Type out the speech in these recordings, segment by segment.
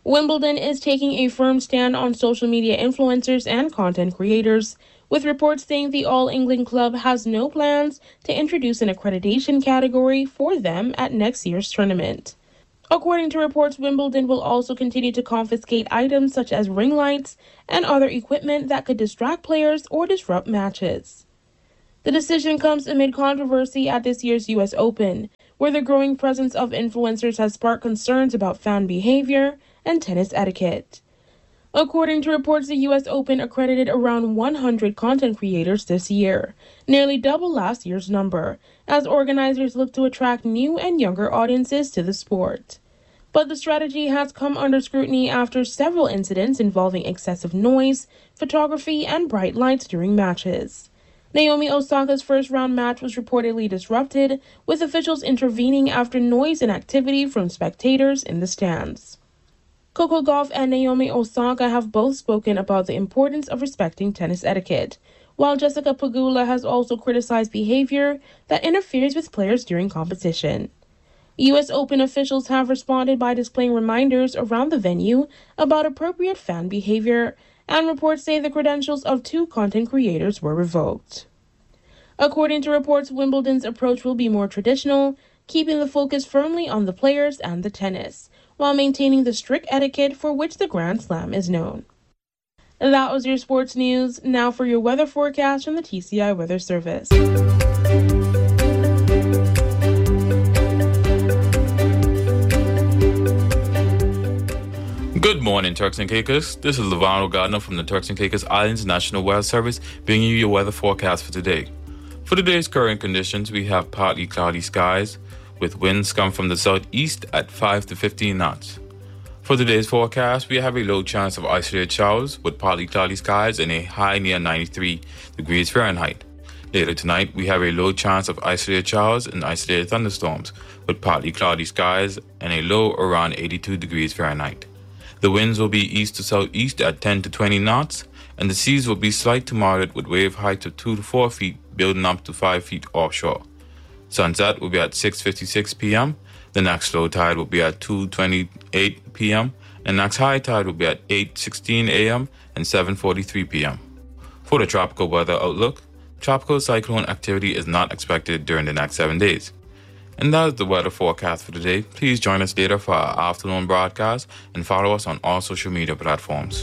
Wimbledon is taking a firm stand on social media influencers and content creators, with reports saying the All England club has no plans to introduce an accreditation category for them at next year's tournament. According to reports, Wimbledon will also continue to confiscate items such as ring lights and other equipment that could distract players or disrupt matches. The decision comes amid controversy at this year's U.S. Open, where the growing presence of influencers has sparked concerns about fan behavior and tennis etiquette. According to reports, the U.S. Open accredited around 100 content creators this year, nearly double last year's number, as organizers look to attract new and younger audiences to the sport. But the strategy has come under scrutiny after several incidents involving excessive noise, photography, and bright lights during matches. Naomi Osaka's first-round match was reportedly disrupted, with officials intervening after noise and activity from spectators in the stands. Coco Gauff and Naomi Osaka have both spoken about the importance of respecting tennis etiquette, while Jessica Pegula has also criticized behavior that interferes with players during competition. U.S. Open officials have responded by displaying reminders around the venue about appropriate fan behavior, and reports say the credentials of 2 content creators were revoked. According to reports, Wimbledon's approach will be more traditional, keeping the focus firmly on the players and the tennis, while maintaining the strict etiquette for which the Grand Slam is known. That was your sports news. Now for your weather forecast from the TCI Weather Service. Good morning, Turks and Caicos. This is Levano Gardner from the Turks and Caicos Islands National Weather Service, bringing you your weather forecast for today. For today's current conditions, we have partly cloudy skies, with winds coming from the southeast at 5 to 15 knots. For today's forecast, we have a low chance of isolated showers with partly cloudy skies and a high near 93 degrees Fahrenheit. Later tonight, we have a low chance of isolated showers and isolated thunderstorms with partly cloudy skies and a low around 82 degrees Fahrenheit. The winds will be east to southeast at 10 to 20 knots, and the seas will be slight to moderate with wave heights of 2 to 4 feet, building up to 5 feet offshore. Sunset will be at 6:56 p.m. The next low tide will be at 2:28 p.m. and next high tide will be at 8:16 a.m. and 7:43 p.m. For the tropical weather outlook, tropical cyclone activity is not expected during the next 7 days. And that is the weather forecast for today. Please join us later for our afternoon broadcast and follow us on all social media platforms.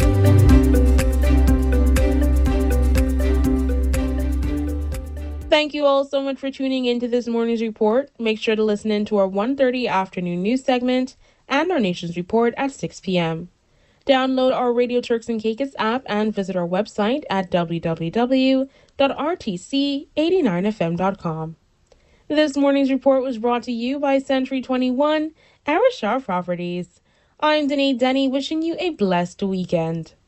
Thank you all so much for tuning into this morning's report. Make sure to listen in to our 1:30 afternoon news segment and our Nation's Report at 6 p.m. Download our Radio Turks and Caicos app and visit our website at www.rtc89fm.com. This morning's report was brought to you by Century 21 and Rashard Properties. I'm Danae Denny, wishing you a blessed weekend.